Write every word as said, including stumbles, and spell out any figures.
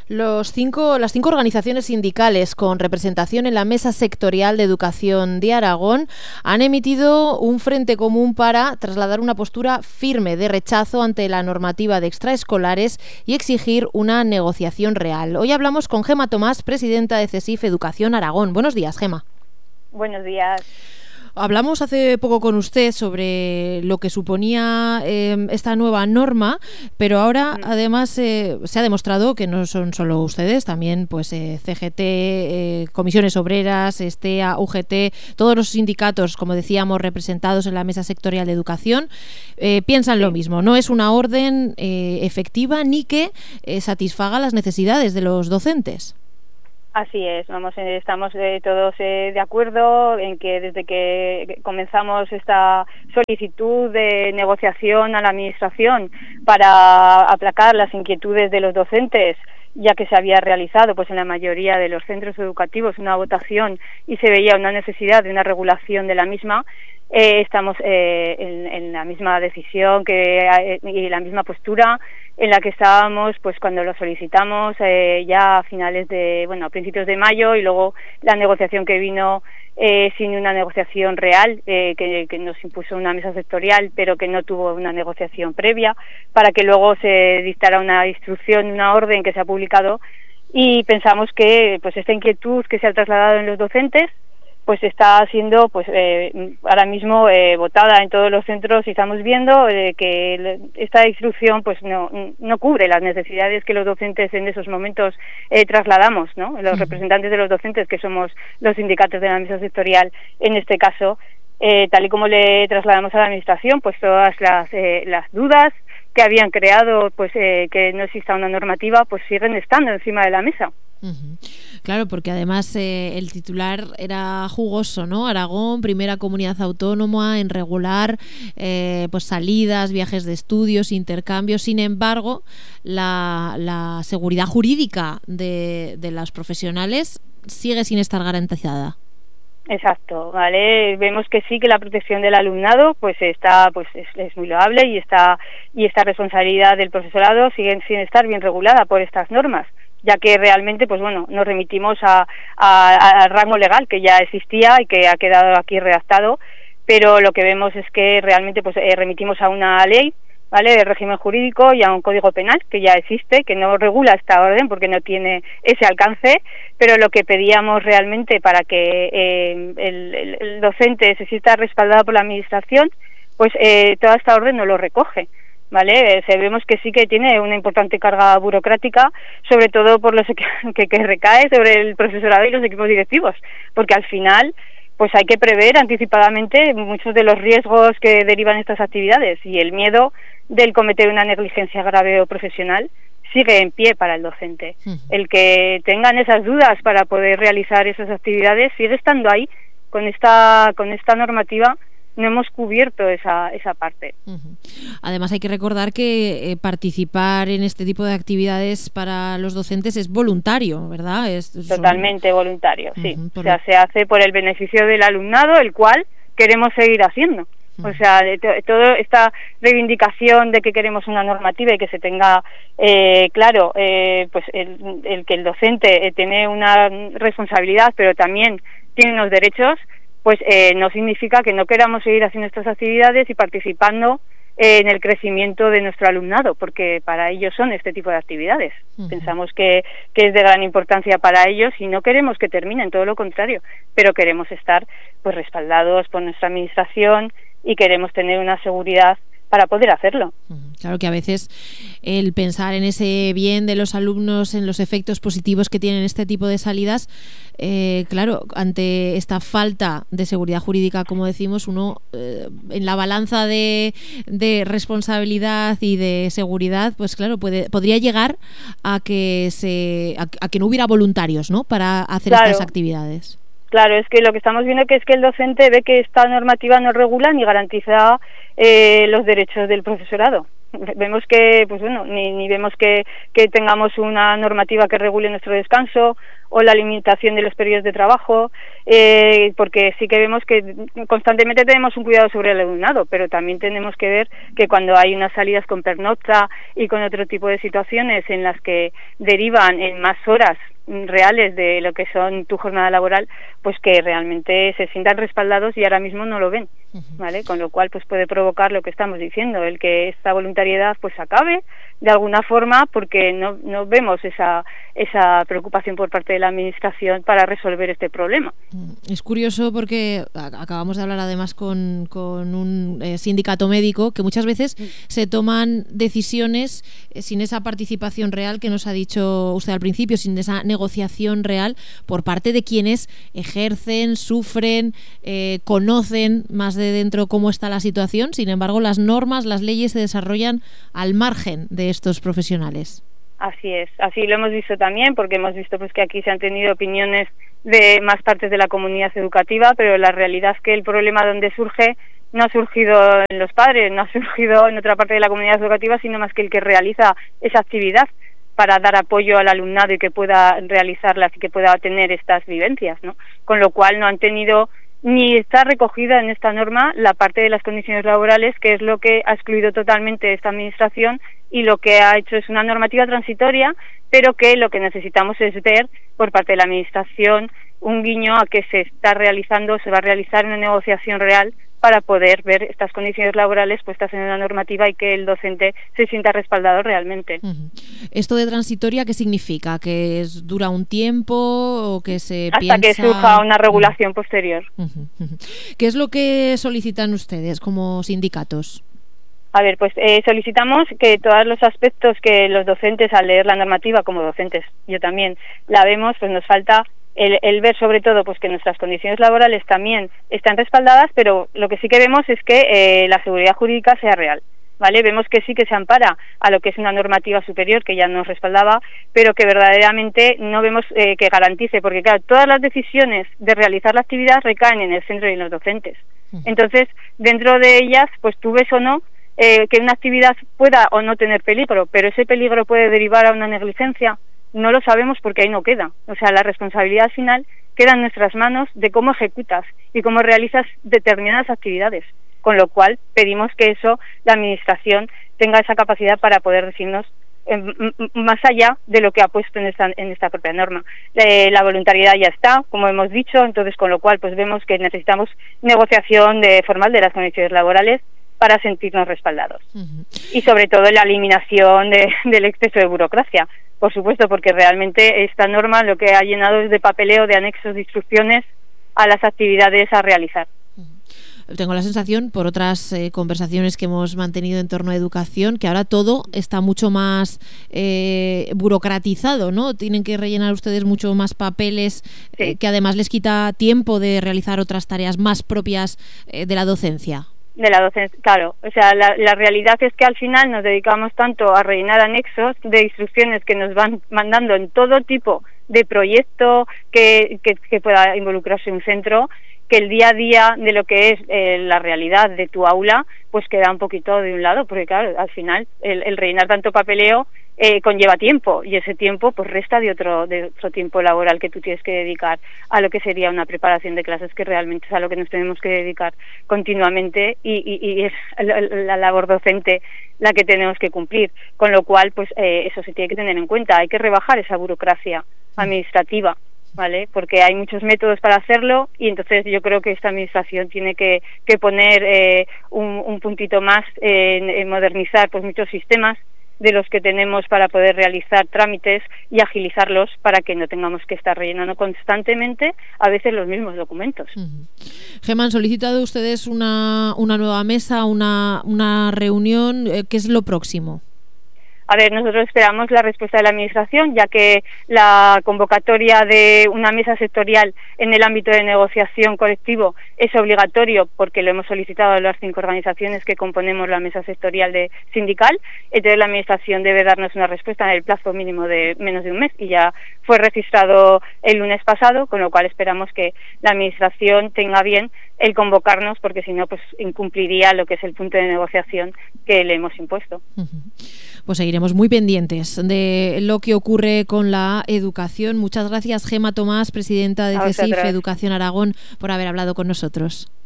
Los cinco, las cinco organizaciones sindicales con representación en la Mesa Sectorial de Educación de Aragón han emitido un frente común para trasladar una postura firme de rechazo ante la normativa de extraescolares y exigir una negociación real. Hoy hablamos con Gema Tomás, presidenta de CESIF Educación Aragón. Buenos días, Gema. Buenos días. Hablamos hace poco con usted sobre lo que suponía eh, esta nueva norma, pero ahora además eh, se ha demostrado que no son solo ustedes, también pues eh, C G T, eh, Comisiones Obreras, STEA, U G T, todos los sindicatos, como decíamos, representados en la Mesa Sectorial de Educación, eh, piensan lo mismo. No es una orden eh, efectiva ni que eh, satisfaga las necesidades de los docentes. Así es, vamos, estamos eh, todos eh, de acuerdo en que desde que comenzamos esta solicitud de negociación a la Administración para aplacar las inquietudes de los docentes, ya que se había realizado pues en la mayoría de los centros educativos una votación y se veía una necesidad de una regulación de la misma, eh, estamos eh, en, en la misma decisión que eh, y la misma postura en la que estábamos pues cuando lo solicitamos eh, ya a finales de, bueno, a principios de mayo, y luego la negociación que vino eh, sin una negociación real, eh, que, que nos impuso una mesa sectorial, pero que no tuvo una negociación previa, para que luego se dictara una instrucción, una orden que se ha publicado, y pensamos que pues esta inquietud que se ha trasladado en los docentes pues está siendo pues eh, ahora mismo eh, votada en todos los centros, y estamos viendo eh, que esta instrucción pues no no cubre las necesidades que los docentes en esos momentos eh, trasladamos, ¿no? Los representantes de los docentes, que somos los sindicatos de la mesa sectorial en este caso, eh, tal y como le trasladamos a la Administración, pues todas las eh, las dudas que habían creado pues eh, que no exista una normativa pues siguen estando encima de la mesa. Uh-huh. Claro, porque además eh, el titular era jugoso, ¿no? Aragón, primera comunidad autónoma en regular eh, pues salidas, viajes de estudios, intercambios. Sin embargo, la, la seguridad jurídica de, de los profesionales sigue sin estar garantizada. Exacto, vale. Vemos que sí, que la protección del alumnado pues está pues es, es muy loable, y está y esta responsabilidad del profesorado sigue sin estar bien regulada por estas normas, ya que realmente pues bueno nos remitimos a, a, al rango legal que ya existía y que ha quedado aquí redactado, pero lo que vemos es que realmente pues eh, remitimos a una ley, ¿vale?, de régimen jurídico, y a un código penal que ya existe, que no regula esta orden porque no tiene ese alcance, pero lo que pedíamos realmente para que eh, el, el, el docente se sienta respaldado por la Administración, pues eh, toda esta orden no lo recoge. Vale, sabemos que sí que tiene una importante carga burocrática, sobre todo por los que, que recae sobre el profesorado y los equipos directivos, porque al final pues hay que prever anticipadamente muchos de los riesgos que derivan estas actividades, y el miedo del cometer una negligencia grave o profesional sigue en pie para el docente. Uh-huh. El que tengan esas dudas para poder realizar esas actividades sigue estando ahí. Con esta con esta normativa no hemos cubierto esa esa parte. Uh-huh. Además hay que recordar que eh, participar en este tipo de actividades para los docentes es voluntario, ¿verdad? Es, Totalmente son... voluntario, sí. Uh-huh, o sea, se hace por el beneficio del alumnado, el cual queremos seguir haciendo. Uh-huh. O sea, de to- toda esta reivindicación de que queremos una normativa y que se tenga eh, claro, eh, pues el, el que el docente eh, tiene una responsabilidad, pero también tiene unos derechos, pues eh, no significa que no queramos seguir haciendo estas actividades y participando eh, en el crecimiento de nuestro alumnado, porque para ellos son este tipo de actividades. Uh-huh. Pensamos que, que es de gran importancia para ellos, y no queremos que terminen, todo lo contrario, pero queremos estar pues respaldados por nuestra Administración y queremos tener una seguridad para poder hacerlo. Claro que a veces el pensar en ese bien de los alumnos, en los efectos positivos que tienen este tipo de salidas, eh, claro, ante esta falta de seguridad jurídica, como decimos, uno eh, en la balanza de, de responsabilidad y de seguridad, pues claro, puede podría llegar a que se a, a que no hubiera voluntarios, ¿no?, para hacer claro. estas actividades. Claro, es que lo que estamos viendo que es que el docente ve que esta normativa no regula ni garantiza eh, los derechos del profesorado. Vemos que, pues bueno, ni, ni vemos que, que tengamos una normativa que regule nuestro descanso o la limitación de los periodos de trabajo, eh, porque sí que vemos que constantemente tenemos un cuidado sobre el alumnado, pero también tenemos que ver que cuando hay unas salidas con pernocta y con otro tipo de situaciones en las que derivan en más horas reales de lo que son tu jornada laboral, pues que realmente se sientan respaldados y ahora mismo no lo ven, ¿vale? Con lo cual pues puede provocar lo que estamos diciendo, el que esta voluntariedad pues acabe de alguna forma porque no, no vemos esa, esa preocupación por parte de la administración para resolver este problema. Es curioso porque acabamos de hablar además con, con un eh, sindicato médico que muchas veces se toman decisiones eh, sin esa participación real que nos ha dicho usted al principio, sin esa negociación real por parte de quienes ejercen, sufren, eh, conocen más de dentro cómo está la situación. Sin embargo, las normas, las leyes se desarrollan al margen de estos profesionales. Así es, así lo hemos visto también, porque hemos visto pues que aquí se han tenido opiniones de más partes de la comunidad educativa, pero la realidad es que el problema donde surge no ha surgido en los padres, no ha surgido en otra parte de la comunidad educativa, sino más que el que realiza esa actividad para dar apoyo al alumnado y que pueda realizarlas y que pueda tener estas vivencias, ¿no? Con lo cual no han tenido ni está recogida en esta norma la parte de las condiciones laborales, que es lo que ha excluido totalmente esta administración y lo que ha hecho es una normativa transitoria, pero que lo que necesitamos es ver por parte de la administración un guiño a que se está realizando, se va a realizar una negociación real para poder ver estas condiciones laborales puestas en una normativa y que el docente se sienta respaldado realmente. Uh-huh. ¿Esto de transitoria qué significa? ¿Que es, dura un tiempo o que se hasta piensa...? que surja una regulación uh-huh. posterior. Uh-huh. Uh-huh. ¿Qué es lo que solicitan ustedes como sindicatos? A ver, pues eh, solicitamos que todos los aspectos que los docentes, al leer la normativa, como docentes, yo también, la vemos, pues nos falta El, el ver sobre todo pues que nuestras condiciones laborales también están respaldadas, pero lo que sí que vemos es que eh, la seguridad jurídica sea real, ¿vale? Vemos que sí que se ampara a lo que es una normativa superior que ya nos respaldaba, pero que verdaderamente no vemos eh, que garantice, porque claro, todas las decisiones de realizar la actividad recaen en el centro y en los docentes. Entonces, dentro de ellas, pues tú ves o no eh, que una actividad pueda o no tener peligro, pero ese peligro puede derivar a una negligencia. No lo sabemos porque ahí no queda. O sea, la responsabilidad final queda en nuestras manos de cómo ejecutas y cómo realizas determinadas actividades. Con lo cual, pedimos que eso, la Administración, tenga esa capacidad para poder decirnos eh, más allá de lo que ha puesto en esta, en esta propia norma. Eh, la voluntariedad ya está, como hemos dicho, entonces con lo cual pues vemos que necesitamos negociación de, formal de las condiciones laborales para sentirnos respaldados. Uh-huh. Y sobre todo la eliminación de, del exceso de burocracia. Por supuesto, porque realmente esta norma lo que ha llenado es de papeleo, de anexos, de instrucciones a las actividades a realizar. Tengo la sensación, por otras eh, conversaciones que hemos mantenido en torno a educación, que ahora todo está mucho más eh, burocratizado, ¿no? Tienen que rellenar ustedes mucho más papeles, sí. eh, que además les quita tiempo de realizar otras tareas más propias eh, de la docencia. De la docencia, claro. O sea, la, la realidad es que al final nos dedicamos tanto a rellenar anexos de instrucciones que nos van mandando en todo tipo de proyecto que, que, que pueda involucrarse un centro, que el día a día de lo que es eh, la realidad de tu aula, pues queda un poquito de un lado, porque claro, al final el, el rellenar tanto papeleo eh, conlleva tiempo, y ese tiempo pues resta de otro de otro tiempo laboral que tú tienes que dedicar a lo que sería una preparación de clases, que realmente es a lo que nos tenemos que dedicar continuamente, y, y, y es la, la labor docente la que tenemos que cumplir, con lo cual pues eh, eso se tiene que tener en cuenta. Hay que rebajar esa burocracia administrativa, ¿vale? Porque hay muchos métodos para hacerlo, y entonces yo creo que esta administración tiene que, que poner eh, un, un puntito más en, en modernizar pues muchos sistemas de los que tenemos para poder realizar trámites y agilizarlos para que no tengamos que estar rellenando constantemente a veces los mismos documentos. Uh-huh. Gemma, ¿han solicitado ustedes una, una nueva mesa, una, una reunión? ¿Qué es lo próximo? A ver, nosotros esperamos la respuesta de la Administración, ya que la convocatoria de una mesa sectorial en el ámbito de negociación colectivo es obligatorio porque lo hemos solicitado a las cinco organizaciones que componemos la mesa sectorial de sindical. Entonces la Administración debe darnos una respuesta en el plazo mínimo de menos de un mes y ya fue registrado el lunes pasado, con lo cual esperamos que la Administración tenga bien el convocarnos, porque si no, pues incumpliría lo que es el punto de negociación que le hemos impuesto. Uh-huh. Pues seguiremos muy pendientes de lo que ocurre con la educación. Muchas gracias, Gemma Tomás, presidenta de CESIF Educación Aragón, por haber hablado con nosotros.